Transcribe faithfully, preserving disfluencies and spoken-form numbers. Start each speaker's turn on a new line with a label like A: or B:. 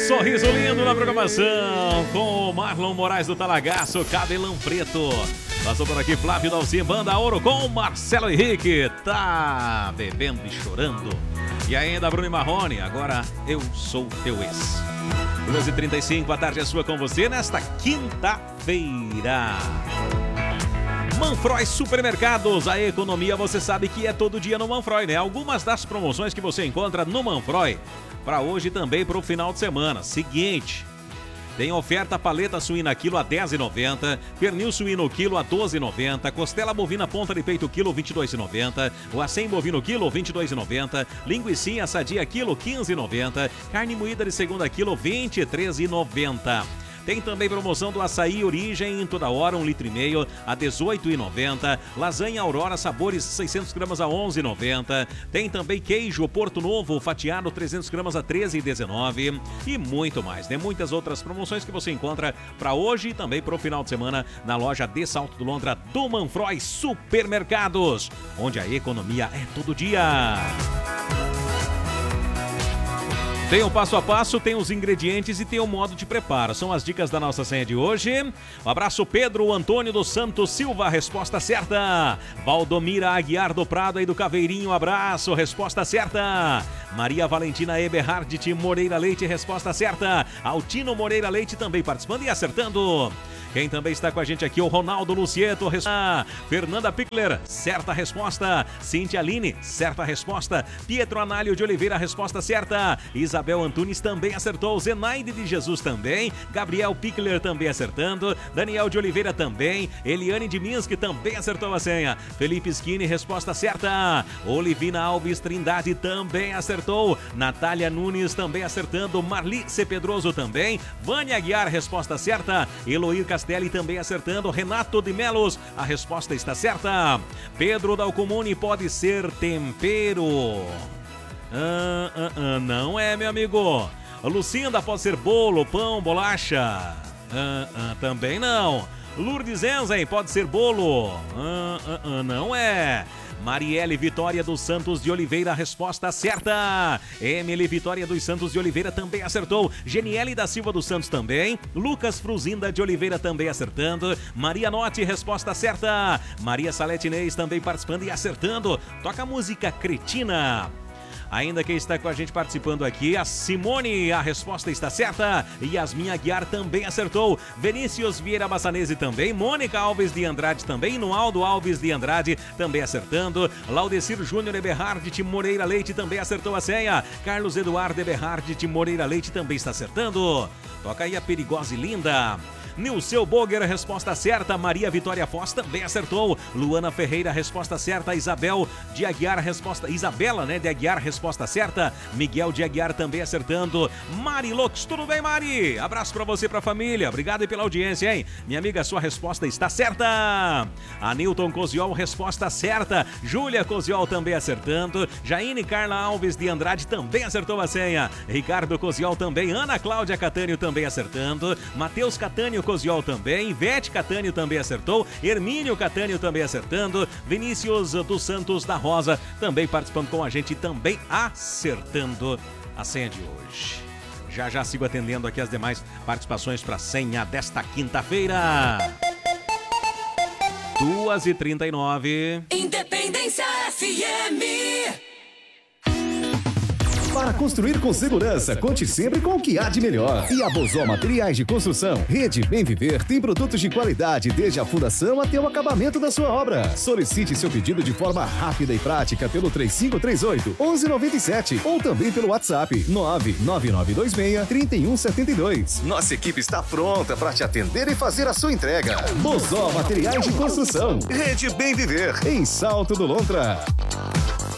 A: sorriso lindo na programação com o Marlon Moraes do Talagaço, cabelão preto. Passou por aqui Flávio Dalci, Banda Ouro com Marcelo Henrique. Tá bebendo e chorando. E ainda Bruno Marrone, agora eu sou teu ex. doze e trinta e cinco, a tarde é sua com você nesta quinta-feira. Manfroy Supermercados, a economia você sabe que é todo dia no Manfroy, né? Algumas das promoções que você encontra no Manfroy para hoje e também para o final de semana. Seguinte, tem oferta paleta suína quilo a dez reais e noventa centavos, pernil suíno quilo a doze reais e noventa centavos, costela bovina ponta de peito quilo vinte e dois reais e noventa centavos, o acém bovino quilo vinte e dois reais e noventa centavos, linguicinha sadia quilo quinze reais e noventa centavos, carne moída de segunda quilo vinte e três reais e noventa centavos. Tem também promoção do açaí Origem, toda hora, um litro e meio a dezoito reais e noventa centavos. Lasanha Aurora Sabores, seiscentos gramas a onze reais e noventa centavos. Tem também queijo Porto Novo, fatiado, trezentos gramas a treze reais e dezenove centavos. E muito mais, né? Muitas outras promoções que você encontra para hoje e também para o final de semana na loja de Salto do Londra do Manfroy Supermercados, onde a economia é todo dia. Tem o passo a passo, tem os ingredientes e tem o modo de preparo. São as dicas da nossa senha de hoje. Um abraço, Pedro Antônio dos Santos Silva, resposta certa. Valdomira Aguiar do Prado aí do Caveirinho, abraço, resposta certa. Maria Valentina Eberhard Moreira Leite, resposta certa. Altino Moreira Leite também participando e acertando. Quem também está com a gente aqui, o Ronaldo Lucieto, res... Fernanda Pickler, certa resposta. Cíntia Aline, certa resposta. Pietro Análio de Oliveira, resposta certa. Isabel Antunes também acertou. Zenaide de Jesus também. Gabriel Pickler também acertando. Daniel de Oliveira também. Eliane de Minsk também acertou a senha. Felipe Schiene, resposta certa. Olivina Alves Trindade também acertou. Natália Nunes também acertando. Marli C. Pedroso também. Vânia Aguiar, resposta certa. Eloir Castelli também acertando. Renato de Melos, a resposta está certa. Pedro Dalcomune, pode ser tempero. Ah, ah, ah, não é, meu amigo. Lucinda, pode ser bolo, pão, bolacha. Ah, ah, também não. Lourdes Enzen, pode ser bolo. Ah, ah, ah, não é. Marielle Vitória dos Santos de Oliveira, resposta certa. Emily Vitória dos Santos de Oliveira também acertou. Geniele da Silva dos Santos também. Lucas Fruzinda de Oliveira também acertando. Maria Notti, resposta certa. Maria Salete Inês também participando e acertando. Toca a música Cretina. Ainda quem está com a gente participando aqui, a Simone, a resposta está certa. Yasmin Aguiar também acertou. Vinícius Vieira Massanese também. Mônica Alves de Andrade também. Noaldo Alves de Andrade também acertando. Laudecir Júnior Eberhard Moreira Leite também acertou a senha. Carlos Eduardo Eberhard Moreira Leite também está acertando. Toca aí a perigosa e linda. Nilceu Boger, resposta certa. Maria Vitória Foz também acertou. Luana Ferreira, resposta certa. Isabel de Aguiar, resposta... Isabela, né, de Aguiar, resposta certa. Miguel de Aguiar também acertando. Mari Lux, tudo bem, Mari? Abraço pra você e pra família. Obrigado aí pela audiência, hein? Minha amiga, sua resposta está certa. Anilton Coziol, resposta certa. Júlia Coziol também acertando. Jaine Carla Alves de Andrade também acertou a senha. Ricardo Coziol também. Ana Cláudia Catânio também acertando. Matheus Catânio Coziol também, Ivete Catânio também acertou, Hermínio Catânio também acertando, Vinícius dos Santos da Rosa também participando com a gente e também acertando a senha de hoje. Já já sigo atendendo aqui as demais participações para a senha desta quinta-feira. duas e trinta e nove.
B: Independência F M.
C: Para construir com segurança, conte sempre com o que há de melhor. E a Bozó Materiais de Construção, Rede Bem Viver, tem produtos de qualidade desde a fundação até o acabamento da sua obra. Solicite seu pedido de forma rápida e prática pelo três cinco três oito, um um nove sete ou também pelo WhatsApp nove nove nove dois seis, três um sete dois. Nossa equipe está pronta para te atender e fazer a sua entrega. Bozó Materiais de Construção, Rede Bem Viver, em Salto do Lontra.